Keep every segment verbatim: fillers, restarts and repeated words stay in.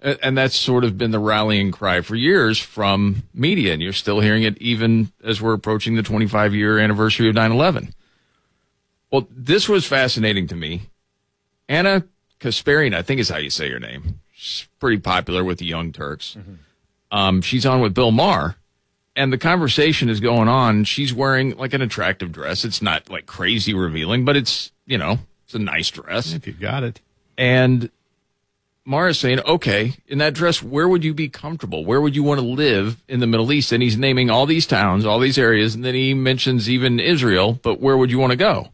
And that's sort of been the rallying cry for years from media, and you're still hearing it even as we're approaching the twenty-five-year anniversary of nine eleven. Well, this was fascinating to me. Anna Kasparian, I think is how you say her name. She's pretty popular with the Young Turks. Mm-hmm. Um, she's on with Bill Maher, and the conversation is going on. She's wearing like an attractive dress. It's not like crazy revealing, but it's, you know, it's a nice dress. If you got it. And Maher is saying, okay, in that dress, where would you be comfortable? Where would you want to live in the Middle East? And he's naming all these towns, all these areas, and then he mentions even Israel, but where would you want to go?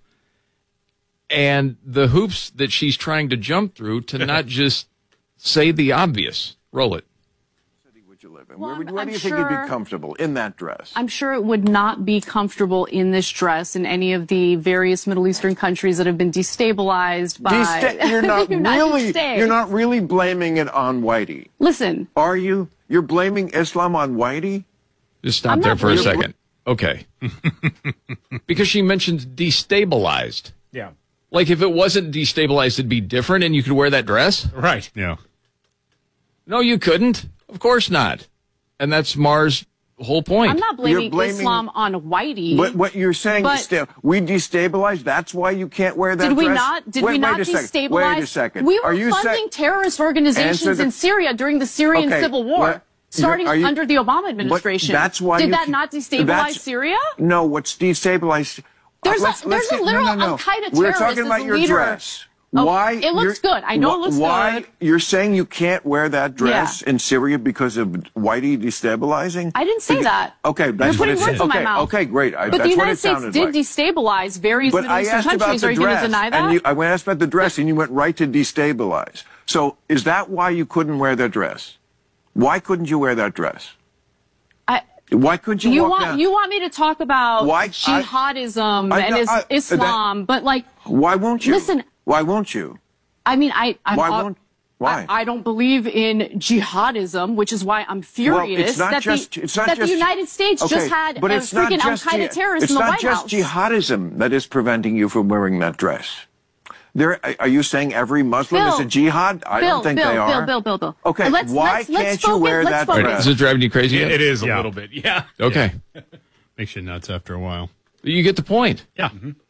And the hoops that she's trying to jump through to not just say the obvious. Roll it. Would you live in? Well, where would, I'm- where do you I'm think you'd sure- be comfortable in that dress? I'm sure it would not be comfortable in this dress in any of the various Middle Eastern countries that have been destabilized by Desta- you're not the United really States. you're not really blaming it on Whitey. Listen, Are you? You're blaming Islam on Whitey? Just stop I'm there not for a really- second. Okay. Because she mentions destabilized. Yeah. Like if it wasn't destabilized, it'd be different and you could wear that dress? Right. Yeah. No, you couldn't. Of course not. And that's Maher's whole point. I'm not blaming, You're blaming- Islam on Whitey. But what you're saying, But- desta- we destabilized. That's why you can't wear that Did we dress? not? Did wait, we not wait a second. destabilize? Wait a second. We were Are you funding saying? terrorist organizations Answer the- in Syria during the Syrian Okay, civil war, what- starting are you- under the Obama administration. that's why Did you that keep- not destabilize that's- Syria? No, what's destabilized? There's a- let's- there's let's a get- literal no, no, no. Al-Qaeda We're terrorist talking as about a your leader. dress. Oh, Why? it looks you're- good. I know it looks why, good. You're saying you can't wear that dress Yeah. in Syria because of Whitey destabilizing? I didn't say that. Okay, You're that's what putting it words said. in my Okay, mouth. okay, great. I, But that's the United what it States sounded did like. destabilize various But Middle I Eastern asked about countries. the Are you going dress, to deny that? and you, I asked about the dress, and you went right to destabilize. So is that why you couldn't wear that dress? Why couldn't you wear that dress? I, Why couldn't you, you walk want down? you want me to talk about Why- I- jihadism I- and is, I- that- Islam, but like, Why won't you? Listen. Why won't you? I mean, I I'm, Why uh, won't? Why? I, I don't believe in jihadism, which is why I'm furious it's not that, just- the, it's not that just- the United States Okay, just had but a it's not freaking Al just Qaeda ji- terrorist in the White House. It's not just jihadism that is preventing you from wearing that dress. There, are you saying every Muslim Bill, is a jihad? I Bill, don't think Bill, they are. Bill, Bill, Bill, Bill. Okay, Let's- why let's- let's can't you focus- wear let's that focus. dress? Is it driving you crazy It, yet? it is a Yeah. little bit. Yeah. Okay. Makes you nuts after a while. You get the point. Yeah.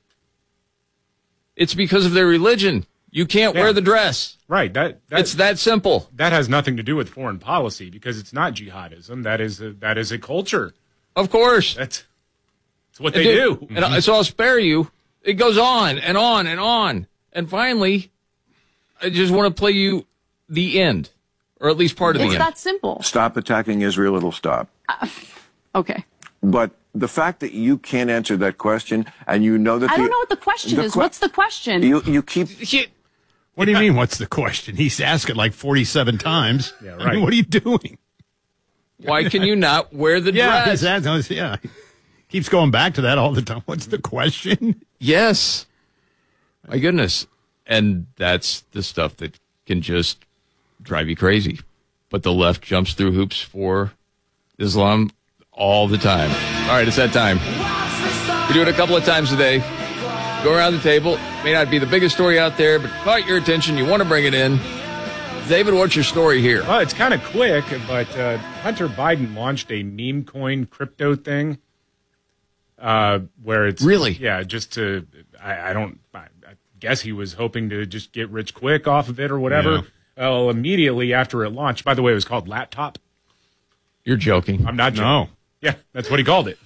It's because of their religion. You can't Yeah. wear the dress. Right. That, that It's that simple. that has nothing to do with foreign policy because it's not jihadism. That is a, that is a culture. Of course. That's, that's what And they dude, do. And I- so I'll spare you. It goes on and on and on. And finally, I just want to play you the end, or at least part of It's the end. that simple. Stop attacking Israel, it'll stop. Okay. But the fact that you can't answer that question, and you know that I the, don't know what the question the is. que- What's the question? You you keep What do you mean? What's the question? He's asked it like forty-seven times. Yeah, I right. mean, what are you doing? Why can you not wear the Yeah, dress? he's asked, yeah. Keeps going back to that all the time. What's the question? Yes. My goodness. And that's the stuff that can just drive you crazy. But the left jumps through hoops for Islam all the time. All right, it's that time. We do it a couple of times a day. Go around the table. May not be the biggest story out there, but caught your attention. You want to bring it in. David, what's your story here? Well, it's kind of quick, but uh, Hunter Biden launched a meme coin crypto thing, uh, where it's Really? yeah, just to I, I don't I, I guess he was hoping to just get rich quick off of it or whatever. Well, immediately after it launched, by the way, it was called Laptop. You're joking. I'm not joking. No. Yeah, that's what he called it.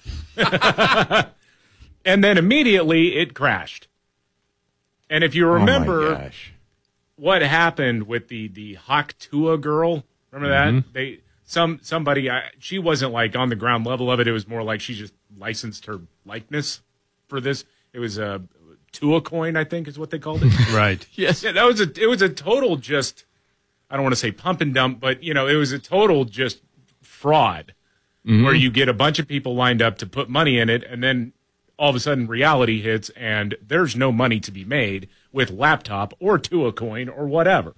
And then immediately it crashed. And if you remember. Oh my gosh. what happened with the the Haktua girl? Remember that they some somebody I, she wasn't like on the ground level of it. It was more like she just licensed her likeness for this. It was a Tua coin, I think, is what they called it. Right. Yes. Yeah, that was a it was a total just I don't want to say pump and dump, but you know it was a total just fraud where you get a bunch of people lined up to put money in it, and then all of a sudden reality hits and there's no money to be made with Laptop or Tua coin or whatever.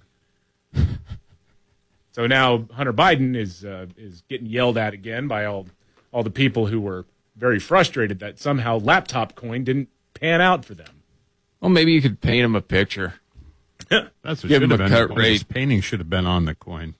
So now Hunter Biden is uh, is getting yelled at again by all all the people who were very frustrated that somehow Laptop coin didn't pan out for them. Well, maybe you could paint him a picture. That's what Give should him have a been. cut the point. His rate. painting should have been on the coin.